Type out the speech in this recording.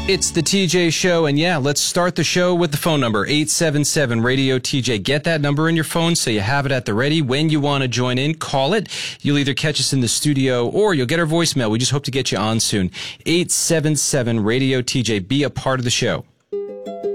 It's the TJ Show, and yeah, let's start the show with the phone number, 877-RADIO-TJ. Get that number in your phone so you have it at the ready. When you want to join in, call it. You'll either catch us in the studio or you'll get our voicemail. We just hope to get you on soon. 877-RADIO-TJ. Be a part of the show.